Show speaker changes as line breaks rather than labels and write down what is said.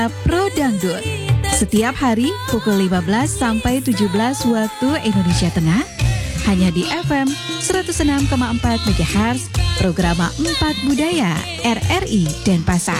Pro Dangdut. Setiap hari pukul 15 sampai 17 waktu Indonesia Tengah, hanya di FM 106,4 MHz, program 4 Budaya RRI Denpasar.